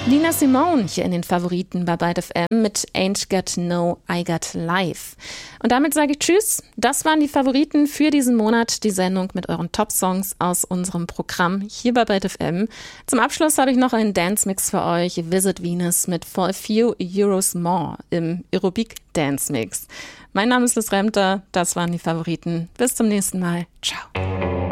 Nina Simone hier in den Favoriten bei Byte FM mit Ain't Got No, I Got Life. Und damit sage ich Tschüss. Das waren die Favoriten für diesen Monat, die Sendung mit euren Top-Songs aus unserem Programm hier bei Byte FM. Zum Abschluss habe ich noch einen Dance-Mix für euch, Visit Venus mit For a Few Euros More im Aerobic Dance-Mix. Mein Name ist Liz Remter, das waren die Favoriten. Bis zum nächsten Mal. Ciao.